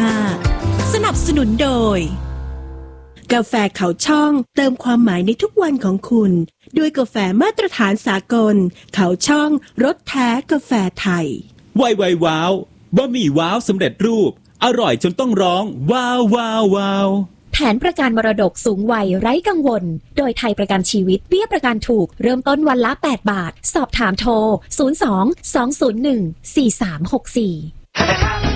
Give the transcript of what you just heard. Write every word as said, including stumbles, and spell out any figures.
ห้าสนับสนุนโดยกาแฟเขาช่องเติมความหมายในทุกวันของคุณด้วยกาแฟมาตรฐานสากลเขาช่องรสแท้กาแฟไทยไวไวว้าวบะหมี่ว้าวสำเร็จรูปอร่อยจนต้องร้องว้าวว้าวว้าวแผนประกันมรดกสูงวัยไร้กังวลโดยไทยประกันชีวิตเบี้ยประกันถูกเริ่มต้นวันละแปดบาทสอบถามโทรศูนย์ สอง สอง ศูนย์ หนึ่ง สี่ สาม หก สี่